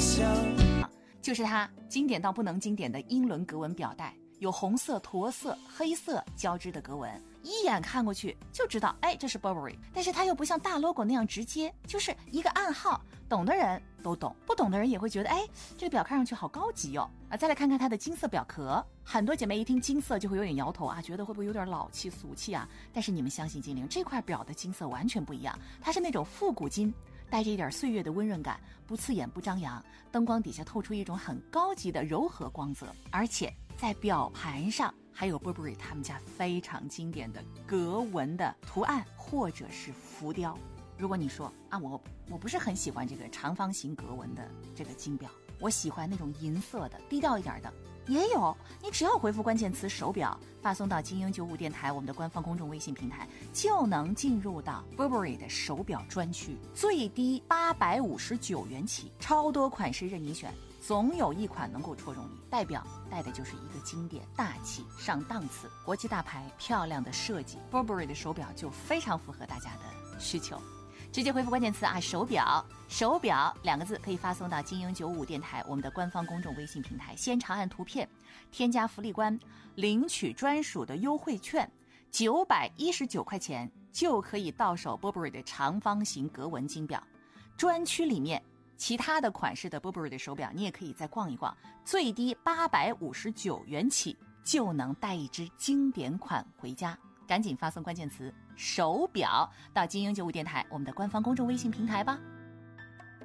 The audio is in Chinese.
笑。 就是它经典到不能经典的英伦格纹表带，有红色、驼色、黑色交织的格纹，一眼看过去就知道，哎，这是 Burberry。但是它又不像大 logo 那样直接，就是一个暗号，懂的人都懂，不懂的人也会觉得，哎，这个表看上去好高级哦。再来看看它的金色表壳，很多姐妹一听金色就会有点摇头啊，觉得会不会有点老气俗气啊？但是你们相信精灵，这块表的金色完全不一样，它是那种复古金，带着一点岁月的温润感，不刺眼不张扬，灯光底下透出一种很高级的柔和光泽，而且在表盘上还有 Burberry 他们家非常经典的格纹的图案或者是浮雕。如果你说啊，我不是很喜欢这个长方形格纹的这个金表，我喜欢那种银色的低调一点的，也有。你只要回复关键词手表，发送到精英95电台我们的官方公众微信平台，就能进入到 Burberry 的手表专区，最低859元起，超多款式任你选，总有一款能够戳中你。代表带的就是一个经典、大气、上档次、国际大牌、漂亮的设计， Burberry 的手表就非常符合大家的需求。直接回复关键词啊，手表2个字可以发送到精英95电台我们的官方公众微信平台，先长按图片，添加福利关，领取专属的优惠券，919块钱就可以到手 Burberry 的长方形格纹金表。专区里面其他的款式的 Burberry 的手表你也可以再逛一逛，最低859元起就能带一只经典款回家。赶紧发送关键词手表到精英95电台我们的官方公众微信平台吧。